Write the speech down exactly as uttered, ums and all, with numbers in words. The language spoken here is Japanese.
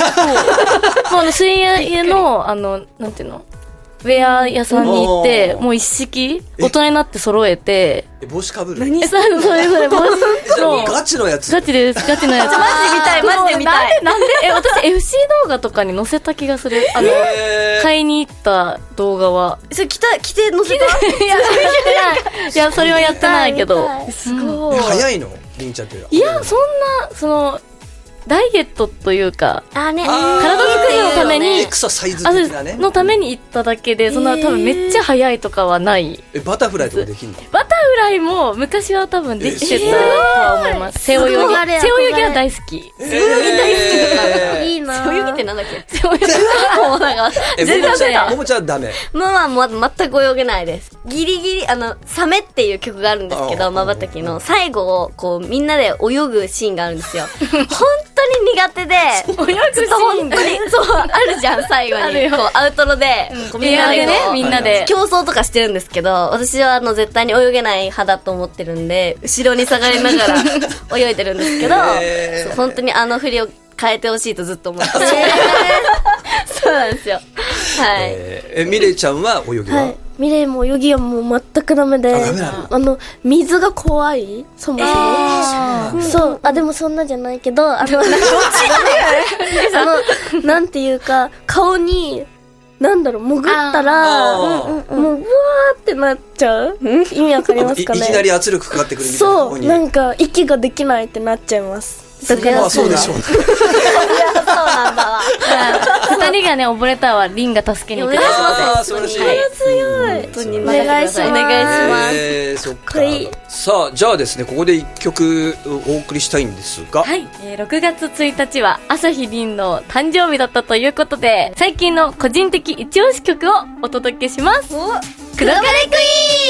もうあの水泳のあのなんていうのウェア屋さんに行ってもう一式大人になって揃えてえ帽子かぶる何それそれそれ帽子そうガチのやつガチですガチのやつマジで見たいマジで見たい。 なんでえ私 エフシー 動画とかに載せた気がするあの買いに行った動画はそれ着た着て乗せた。 いやいやそれはやってないけどすごい。 早いのりんちゃんっていやそんなそのダイエットというかあね体作りのためにエクササイズ的なねのために行っただけでそんな多分めっちゃ速いとかはないえバタフライとかできんのバタフライも昔は多分できてたとは思います背泳ぎ憧れ背泳ぎは大好き背泳ぎ大好きだいいな。 背泳ぎってなんだっけ背泳ぎもうなんかえ全然ももちゃんだももちゃんはダメママも全く泳げないです。ギリギリ、あの、サメっていう曲があるんですけあど、まばたきの最後をこうみんなで泳ぐシーンがあるんですよ。本当に苦手で、 泳ぐシーン本当に、そう、あるじゃん、最後に。 あるよこうアウトロで、こうみんなでこうエアでねみんなで競争とかしてるんですけど、私はあの、絶対に泳げない派だと思ってるんで、後ろに下がりながら泳いでるんですけど、 へーそう本当にあの振りを変えてほしいとずっと思ってて。そうなんですよ。はい。 えーえミレイちゃんは泳ぎは、 はい。ミレイも泳ぎはもう全くダメで、 あダメなのあの、水が怖いそもそも。そう、あ、でもそんなじゃないけど、あの、あの、なんていうか、顔に、なんだろう、潜ったら、 あーもう、うわーってなっちゃう意味わかりますかねいいきなり圧力かかってくるみたいなそう、 方になんか、息ができないってなっちゃいます。だから、 まあそうでしょうねそうなんだわ。 二人がね溺れたはリンが助けに行ってたあー素晴らしい強い。 本当にお願いします。 お願いします。 えー、そっか、 はいさあじゃあですねここで一曲お送りしたいんですが、 はい、えー、ろくがつついたちは朝日凛の誕生日だったということで最近の個人的一押し曲をお届けします。 黒金クイーン